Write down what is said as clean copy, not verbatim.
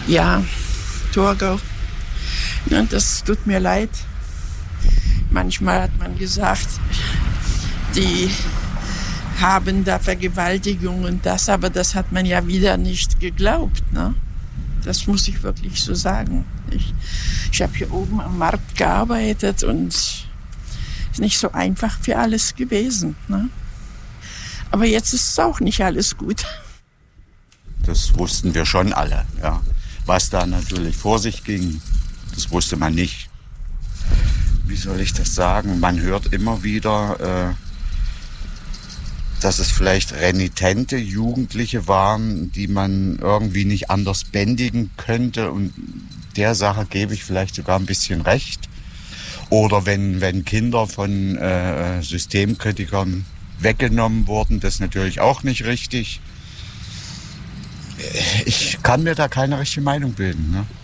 Ja, Torgau. Ja, das tut mir leid. Manchmal hat man gesagt, die haben da Vergewaltigung und das, aber das hat man ja wieder nicht geglaubt, ne? Das muss ich wirklich so sagen. Ich habe hier oben am Markt gearbeitet und es ist nicht so einfach für alles gewesen, ne? Aber jetzt ist es auch nicht alles gut. Das wussten wir schon alle, ja. Was da natürlich vor sich ging, das wusste man nicht. Wie soll ich das sagen? Man hört immer wieder, dass es vielleicht renitente Jugendliche waren, die man irgendwie nicht anders bändigen könnte. Und der Sache gebe ich vielleicht sogar ein bisschen recht. Oder wenn Kinder von Systemkritikern weggenommen wurden, das ist natürlich auch nicht richtig. Ich kann mir da keine richtige Meinung bilden, ne?